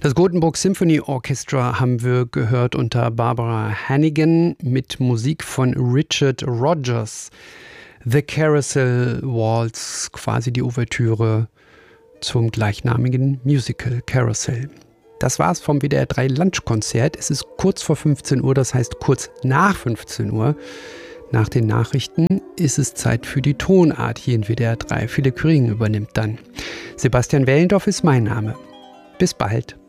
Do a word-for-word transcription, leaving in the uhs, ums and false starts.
Das Gothenburg Symphony Orchestra haben wir gehört unter Barbara Hannigan mit Musik von Richard Rodgers. The Carousel Waltz, quasi die Ouvertüre zum gleichnamigen Musical Carousel. Das war's vom W D R drei Lunchkonzert. Es ist kurz vor fünfzehn Uhr, das heißt kurz nach fünfzehn Uhr. Nach den Nachrichten ist es Zeit für die Tonart hier in W D R drei. Philipp Kühring übernimmt dann. Sebastian Wellendorf ist mein Name. Bis bald.